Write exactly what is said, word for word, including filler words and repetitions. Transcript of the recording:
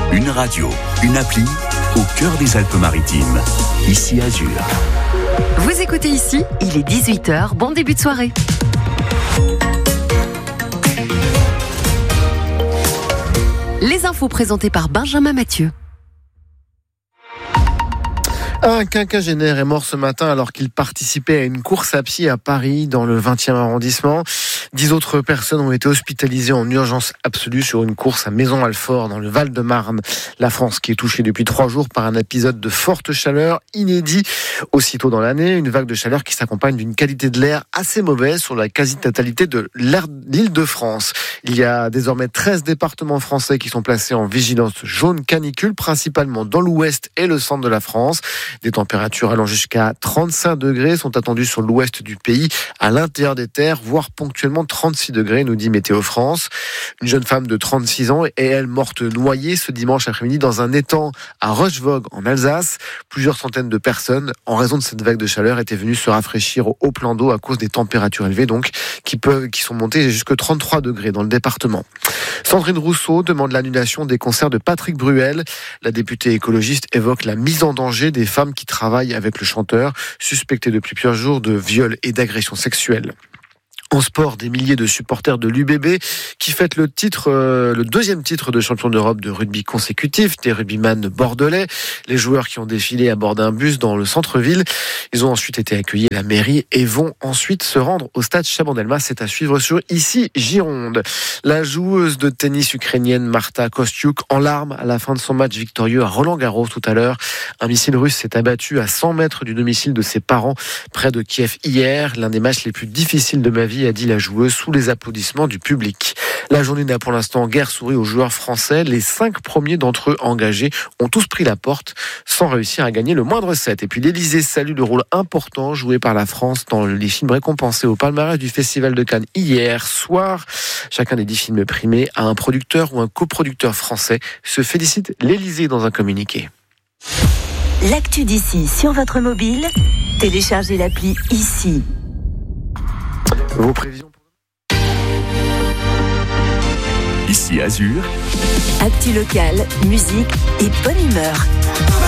Une radio, une appli, au cœur des Alpes-Maritimes. Ici Azur. Vous écoutez Ici, il est dix-huit heures, bon début de soirée. Les infos présentées par Benjamin Mathieu. Un quinquagénaire est mort ce matin alors qu'il participait à une course à pied à Paris, dans le vingtième arrondissement. Dix autres personnes ont été hospitalisées en urgence absolue sur une course à Maison-Alfort, dans le Val-de-Marne. La France qui est touchée depuis trois jours par un épisode de forte chaleur inédit. Aussitôt dans l'année, une vague de chaleur qui s'accompagne d'une qualité de l'air assez mauvaise sur la quasi-totalité de l'Île-de-France. Il y a désormais treize départements français qui sont placés en vigilance jaune canicule, principalement dans l'ouest et le centre de la France. Des températures allant jusqu'à trente-cinq degrés sont attendues sur l'ouest du pays, à l'intérieur des terres, voire ponctuellement trente-six degrés, nous dit Météo France. Une jeune femme de trente-six ans est, elle, morte noyée ce dimanche après-midi dans un étang à Rochevogue, en Alsace. Plusieurs centaines de personnes, en raison de cette vague de chaleur, étaient venues se rafraîchir au haut plan d'eau à cause des températures élevées, donc, qui peuvent, qui sont montées jusqu'à trente-trois degrés dans le département. Sandrine Rousseau demande l'annulation des concerts de Patrick Bruel. La députée écologiste évoque la mise en danger des femmes qui travaillent avec le chanteur, suspecté depuis plusieurs jours de viol et d'agression sexuelle. En sport, des milliers de supporters de l'U B B qui fêtent le titre, euh, le deuxième titre de champion d'Europe de rugby consécutif, des rugbyman bordelais. Les joueurs qui ont défilé à bord d'un bus dans le centre-ville, ils ont ensuite été accueillis à la mairie et vont ensuite se rendre au stade Chabandelmas. C'est à suivre sur Ici Gironde. La joueuse de tennis ukrainienne Marta Kostyuk en larmes à la fin de son match victorieux à Roland-Garros tout à l'heure. Un missile russe s'est abattu à cent mètres du domicile de ses parents près de Kiev hier. L'un des matchs les plus difficiles de ma vie, a dit la joueuse sous les applaudissements du public. La journée n'a pour l'instant guère souri aux joueurs français. Les cinq premiers d'entre eux engagés ont tous pris la porte sans réussir à gagner le moindre set. Et puis l'Élysée salue le rôle important joué par la France dans les films récompensés au palmarès du Festival de Cannes hier soir. Chacun des dix films primés a un producteur ou un coproducteur français, se félicite l'Élysée dans un communiqué. L'actu d'ici sur votre mobile, téléchargez l'appli Ici. Vos prévisions pour... Ici Azur. Actu locale, musique et bonne humeur.